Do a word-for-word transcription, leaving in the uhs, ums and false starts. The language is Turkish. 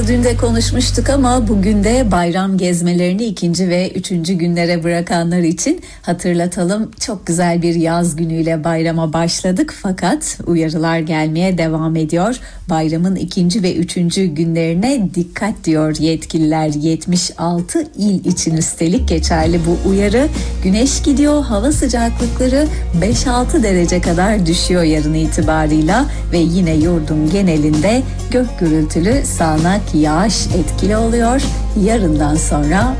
Dün de konuşmuştuk ama bugün de bayram gezmelerini ikinci ve üçüncü günlere bırakanlar için hatırlatalım. Çok güzel bir yaz günüyle bayrama başladık fakat uyarılar gelmeye devam ediyor. Bayramın ikinci ve üçüncü günlerine dikkat diyor yetkililer. yetmiş altı il için üstelik geçerli bu uyarı. Güneş gidiyor, hava sıcaklıkları beş altı derece kadar düşüyor yarın itibarıyla ve yine yurdun genelinde gök gürültülü sağanak yağış etkili oluyor. Yarından sonra